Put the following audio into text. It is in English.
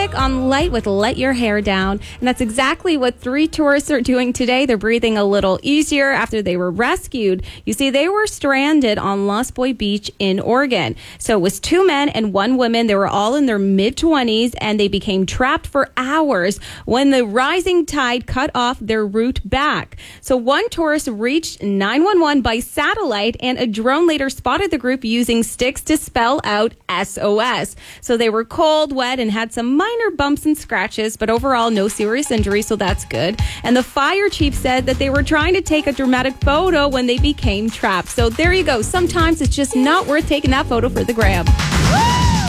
Music on Light with Let Your Hair Down. And that's exactly what 3 tourists are doing today. They're breathing a little easier after they were rescued. You see, they were stranded on Lost Boy Beach in Oregon. So it was 2 men and 1 woman. They were all in their mid-20s, and they became trapped for hours when the rising tide cut off their route back. So one tourist reached 911 by satellite, and a drone later spotted the group using sticks to spell out SOS. So they were cold, wet, and had some minor bumps and scratches, but overall no serious injuries, so that's good. And the fire chief said that they were trying to take a dramatic photo when they became trapped. So there you go. Sometimes it's just not worth taking that photo for the gram.